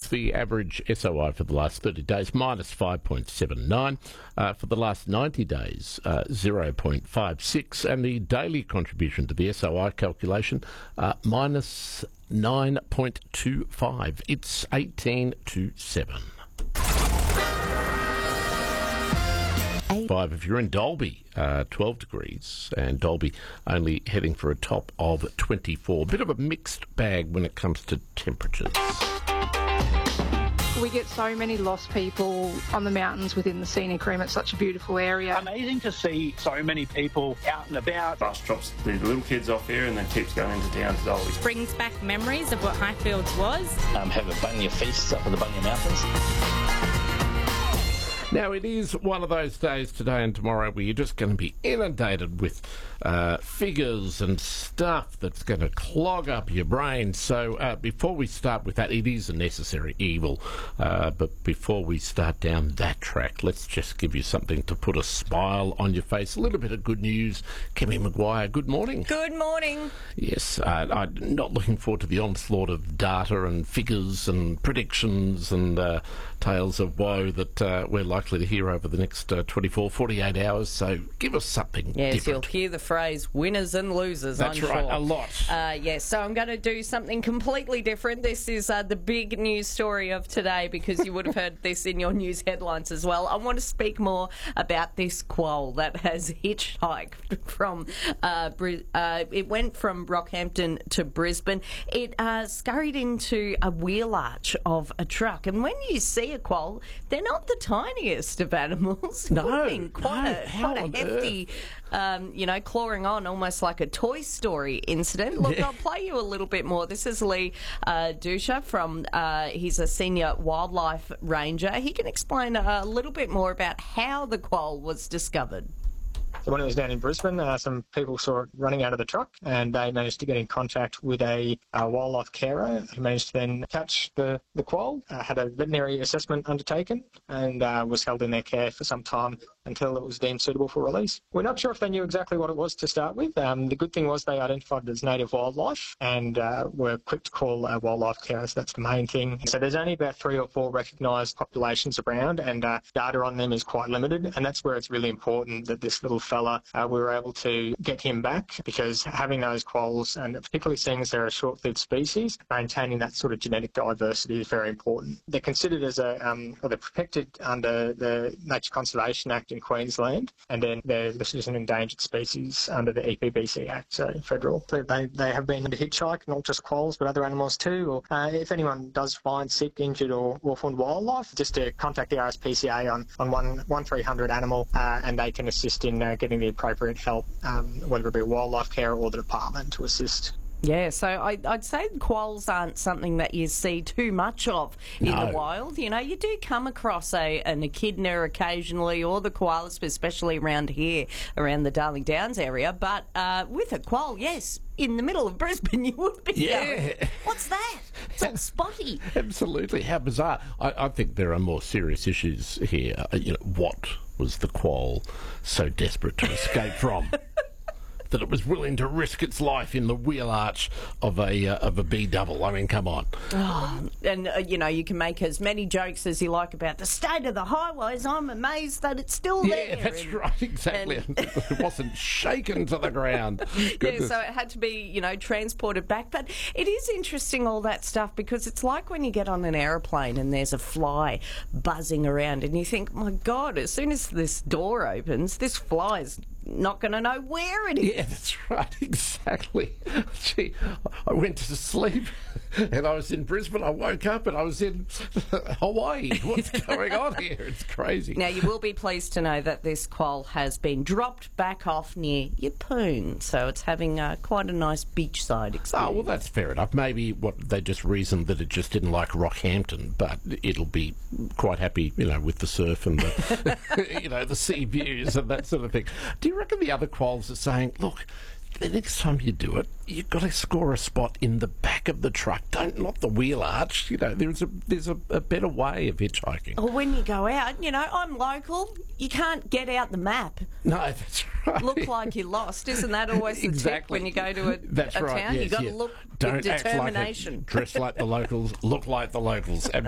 the average SOI for the last 30 days, minus 5.79. For the last 90 days, 0.56. And the daily contribution to the SOI calculation, minus 9.25. It's 18 to 7. 5 if you're in Dalby, 12 degrees, and Dalby only heading for a top of 24. Bit of a mixed bag when it comes to temperatures. We get so many lost people on the mountains within the scenic rim. It's such a beautiful area. Amazing to see so many people out and about. Bus drops the little kids off here and then keeps going into town to Dalby. Brings back memories of what Highfields was. Have a bunya feast up in the Bunya Mountains. Now, it is one of those days today and tomorrow where you're just going to be inundated with figures and stuff that's going to clog up your brain. So before we start with that, it is a necessary evil. But before we start down that track, let's just give you something to put a smile on your face. A little bit of good news. Kimmy Maguire, good morning. Good morning. Yes, I'm not looking forward to the onslaught of data and figures and predictions and tales of woe that we're likely to hear over the next 24, 48 hours. So give us something different. You'll hear the phrase winners and losers, That's I'm right, sure. a lot. Yes, so I'm going to do something completely different. This is the big news story of today because you would have heard this in your news headlines as well. I want to speak more about this quoll that has hitchhiked from... it went from Rockhampton to Brisbane. It scurried into a wheel arch of a truck. And when you see a quoll, they're not the tiniest of animals. No, quite a hefty, clawing on almost like a Toy Story incident. Look, I'll play you a little bit more. This is Lee Dusha from, he's a senior wildlife ranger. He can explain a little bit more about how the quoll was discovered. So when it was down in Brisbane, some people saw it running out of the truck and they managed to get in contact with a wildlife carer who managed to then catch the quoll, had a veterinary assessment undertaken and was held in their care for some time until it was deemed suitable for release. We're not sure if they knew exactly what it was to start with. The good thing was they identified it as native wildlife and were quick to call wildlife carers. That's the main thing. So there's only about 3 or 4 recognised populations around and data on them is quite limited, and that's where it's really important that this little fella, we were able to get him back, because having those quolls, and particularly seeing as they're a short-lived species, maintaining that sort of genetic diversity is very important. They're considered as they're protected under the Nature Conservation Act in Queensland, and then they're listed as an endangered species under the EPBC Act, so federal. So they have been under hitchhike, not just quolls, but other animals too. Or if anyone does find sick, injured or orphaned wildlife, just to contact the RSPCA on 1300 animal, and they can assist in getting the appropriate help, whether it be a wildlife care or the department to assist. Yeah, so I'd say quolls aren't something that you see too much of in the wild. You know, you do come across an echidna occasionally, or the koalas, especially around here, around the Darling Downs area. But with a quoll, yes, in the middle of Brisbane, you would be going, what's that? It's all spotty. Absolutely. How bizarre. I think there are more serious issues here. What was the quoll so desperate to escape from? That it was willing to risk its life in the wheel arch of a B double. I mean, come on. Oh, and you can make as many jokes as you like about the state of the highways. I'm amazed that it's still there. Yeah, that's right, exactly. It wasn't shaken to the ground. Yeah, so it had to be, transported back. But it is interesting, all that stuff, because it's like when you get on an aeroplane and there's a fly buzzing around and you think, my God, as soon as this door opens, this fly's not going to know where it is. Yeah, that's right, exactly. Gee, I went to sleep and I was in Brisbane. I woke up and I was in Hawaii. What's going on here? It's crazy. Now, you will be pleased to know that this quoll has been dropped back off near Yeppoon, so it's having quite a nice beachside experience. Oh, well, that's fair enough. Maybe they just reasoned that it just didn't like Rockhampton, but it'll be quite happy, with the surf and the, the sea views and that sort of thing. Do you reckon the other quolls are saying, look, the next time you do it, you've got to score a spot in the back of the truck, not the wheel arch. There's a better way of hitchhiking. Or when you go out, I'm local, you can't get out the map. No, that's right. Look like you're lost. Isn't that always the tip when you go to a town? Yes, you've got to look Don't with determination. Act like it. Dress like the locals, look like the locals.